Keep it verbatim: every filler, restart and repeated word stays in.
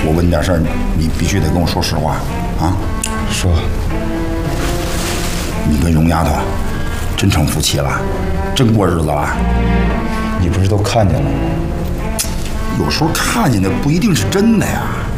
我问你点事儿，你必须得跟我说实话啊！ 说， 你跟荣丫头真成夫妻了，真过日子了？ 你不是都看见了吗？ 有时候看见的不一定是真的呀。